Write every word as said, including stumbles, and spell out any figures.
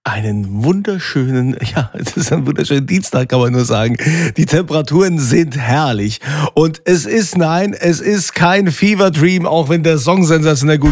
Einen wunderschönen, ja, es ist ein wunderschöner Dienstag, kann man nur sagen. Die Temperaturen sind herrlich. Und es ist, nein, es ist kein Fever Dream, auch wenn der Song sensationell gut